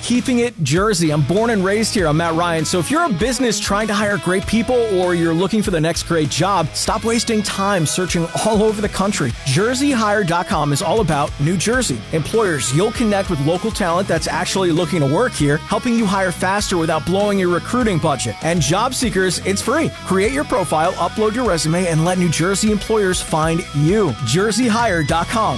keeping it Jersey. I'm born and raised here. I'm Matt Ryan. So if you're a business trying to hire great people or you're looking for the next great job, stop wasting time searching all over the country. JerseyHire.com is all about New Jersey. Employers, you'll connect with local talent that's actually looking to work here, helping you hire faster without blowing your recruiting budget. And job seekers, it's free. Create your profile, upload your resume, and let New Jersey employers find you. JerseyHire.com.